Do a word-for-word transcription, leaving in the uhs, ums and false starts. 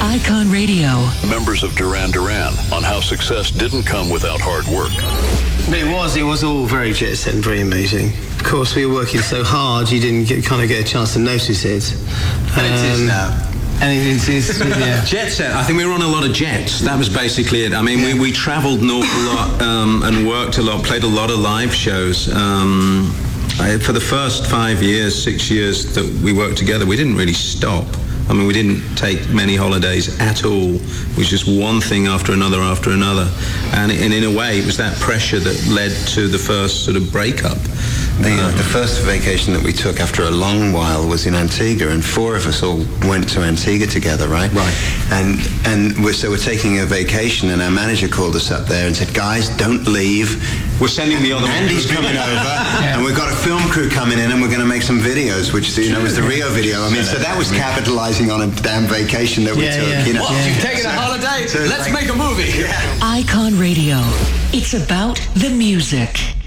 Icon Radio. Members of Duran Duran on how success didn't come without hard work. It was, it was all very jet set and very amazing. Of course, we were working so hard, you didn't get, kind of get a chance to notice it. Um, it is now. And it is, yeah. Jet set. I think we were on a lot of jets. That was basically it. I mean, yeah. we, we travelled an awful lot um, and worked a lot, played a lot of live shows. Um, I, for the first five years, six years that we worked together, we didn't really stop. I mean, we didn't take many holidays at all. It was just one thing after another after another. And, and in a way, it was that pressure that led to the first sort of breakup. The, uh, the first vacation that we took after a long while was in Antigua, and four of us all went to Antigua together, right? Right. And and we're, so we're taking a vacation, and our manager called us up there and said, guys, don't leave. We're sending the other one. Andy's coming over, yeah. and we've got a film crew coming in, and we're going to make some videos, which, you know, was the Rio video. I mean, so that was capitalizing on a damn vacation that we yeah, took. Yeah. You know? Well, you've taken a holiday, so let's like, make a movie. Yeah. Icon Radio. It's about the music.